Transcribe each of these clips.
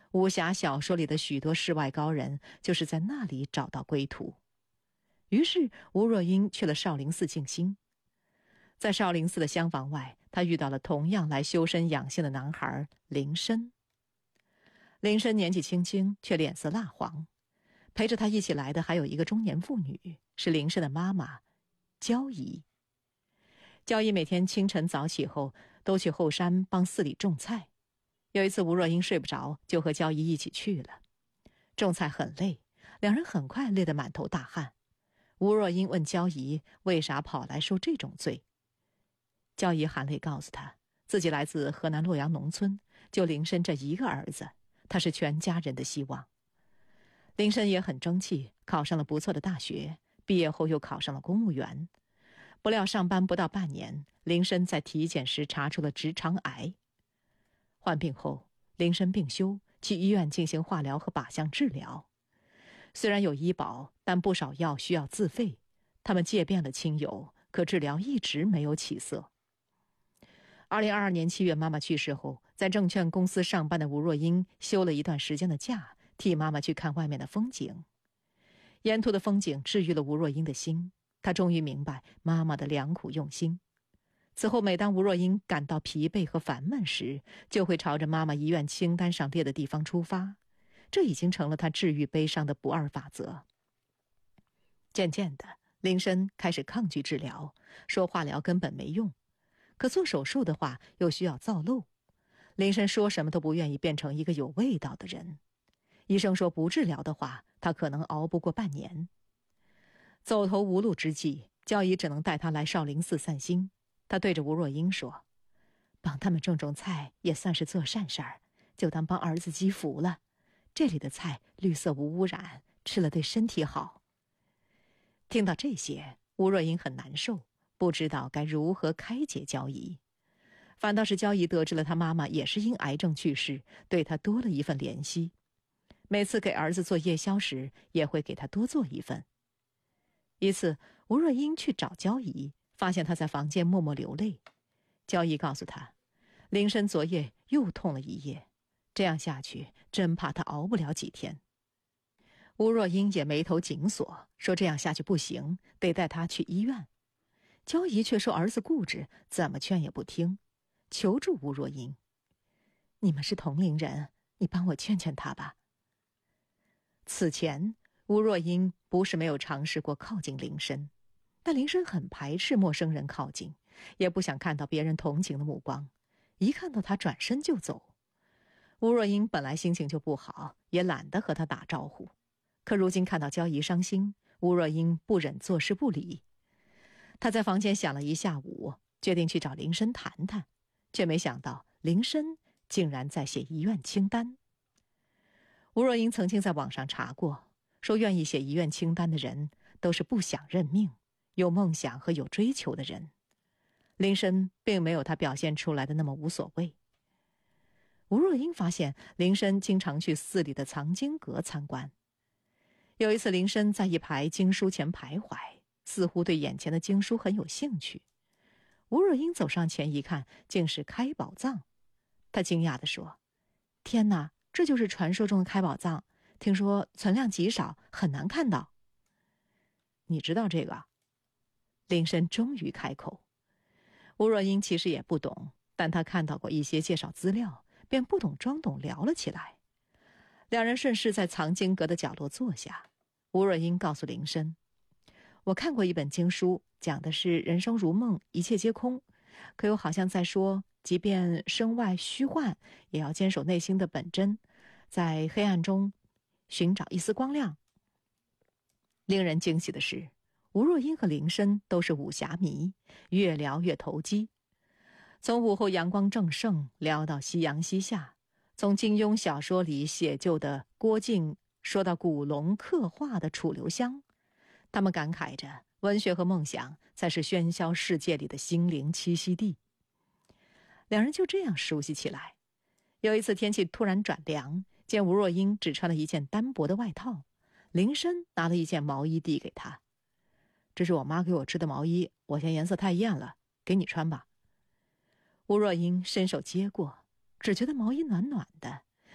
武侠小说里的许多世外高人就是在那里找到归途。于是吴若英去了少林寺静心。在少林寺的厢房外，他遇到了同样来修身养性的男孩林深。林深年纪轻轻，却脸色蜡黄。陪着他一起来的还有一个中年妇女，是林深的妈妈焦姨。焦姨每天清晨早起后都去后山帮寺里种菜。有一次吴若英睡不着，就和焦姨一起去了。种菜很累，两人很快累得满头大汗。吴若英问焦姨为啥跑来受这种罪。焦姨含泪告诉他，自己来自河南洛阳农村，就林深这一个儿子，他是全家人的希望。林深也很争气，考上了不错的大学，毕业后又考上了公务员。不料上班不到半年，林深在体检时查出了直肠癌。患病后，林深病休，去医院进行化疗和靶向治疗。虽然有医保，但不少药需要自费，他们借遍了亲友，可治疗一直没有起色。2022年7月，妈妈去世后，在证券公司上班的吴若英休了一段时间的假，替妈妈去看外面的风景。沿途的风景治愈了吴若英的心，她终于明白妈妈的良苦用心。此后，每当吴若英感到疲惫和烦闷时，就会朝着妈妈遗愿清单上列的地方出发，这已经成了她治愈悲伤的不二法则。渐渐的，林深开始抗拒治疗，说化疗根本没用，可做手术的话又需要造瘘。林深说什么都不愿意变成一个有味道的人。医生说不治疗的话，他可能熬不过半年。走投无路之际，焦姨只能带他来少林寺散心。他对着吴若英说，帮他们种菜也算是做善事儿，就当帮儿子积福了。这里的菜绿色无污染，吃了对身体好。听到这些，吴若英很难受，不知道该如何开解焦姨。反倒是焦姨得知了她妈妈也是因癌症去世，对她多了一份怜惜。每次给儿子做夜宵时，也会给他多做一份。一次，吴若英去找焦姨，发现她在房间默默流泪。焦姨告诉她，林深昨夜又痛了一夜，这样下去真怕他熬不了几天。吴若英也眉头紧锁，说这样下去不行，得带他去医院。焦姨却说儿子固执，怎么劝也不听，求助吴若英，你们是同龄人，你帮我劝劝他吧。此前，吴若英不是没有尝试过靠近林深，但林深很排斥陌生人靠近，也不想看到别人同情的目光，一看到他转身就走。吴若英本来心情就不好，也懒得和他打招呼，可如今看到焦姨伤心，吴若英不忍坐视不理。她在房间想了一下午，决定去找林深谈谈，却没想到林深竟然在写遗愿清单。吴若英曾经在网上查过，说愿意写遗愿清单的人都是不想认命、有梦想和有追求的人。林深并没有他表现出来的那么无所谓。吴若英发现林深经常去寺里的藏经阁参观。有一次，林深在一排经书前徘徊，似乎对眼前的经书很有兴趣。吴若英走上前一看，竟是开宝藏。她惊讶地说，天哪，这就是传说中的开宝藏，听说存量极少，很难看到。你知道这个？林深终于开口。吴若英其实也不懂，但她看到过一些介绍资料，便不懂装懂聊了起来。两人顺势在藏经阁的角落坐下。吴若英告诉林深，我看过一本经书，讲的是人生如梦，一切皆空，可又好像在说，即便身外虚幻，也要坚守内心的本真，在黑暗中寻找一丝光亮。令人惊喜的是，吴若英和林深都是武侠迷，越聊越投机。从午后阳光正盛聊到夕阳西下，从金庸小说里写就的郭靖说到古龙刻画的楚留香，他们感慨着文学和梦想才是喧嚣世界里的心灵栖息地。两人就这样熟悉起来。有一次天气突然转凉，见吴若英只穿了一件单薄的外套，林深拿了一件毛衣递给她，这是我妈给我织的毛衣，我嫌颜色太艳了，给你穿吧。吴若英伸手接过，只觉得毛衣暖暖的，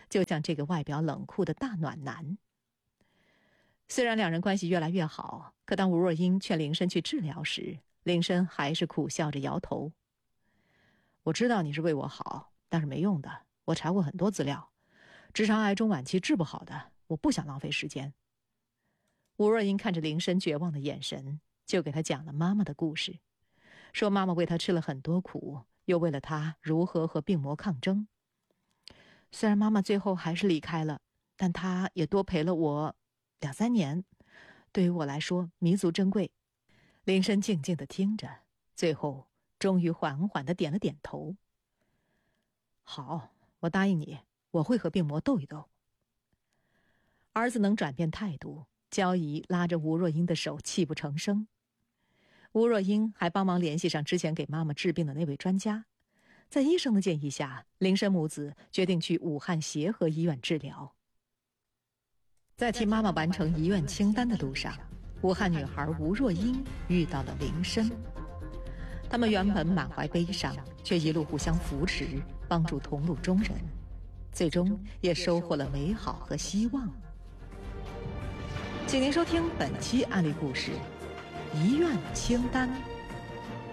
就像这个外表冷酷的大暖男。虽然两人关系越来越好，可当吴若英劝林深去治疗时，林深还是苦笑着摇头。我知道你是为我好，但是没用的，我查过很多资料，直肠癌中晚期治不好的，我不想浪费时间。吴若英看着林深绝望的眼神，就给他讲了妈妈的故事，说妈妈为他吃了很多苦，又为了他如何和病魔抗争。虽然妈妈最后还是离开了，但她也多陪了我2-3年，对于我来说弥足珍贵。林深静静地听着，最后终于缓缓地点了点头。好，我答应你，我会和病魔斗一斗。儿子能转变态度，焦姨拉着吴若英的手泣不成声。吴若英还帮忙联系上之前给妈妈治病的那位专家，在医生的建议下，林深母子决定去武汉协和医院治疗。在替妈妈完成遗愿清单的路上，武汉女孩吴若英遇到了林深。他们原本满怀悲伤，却一路互相扶持，帮助同路中人，最终也收获了美好和希望。请您收听本期案例故事《遗愿清单》。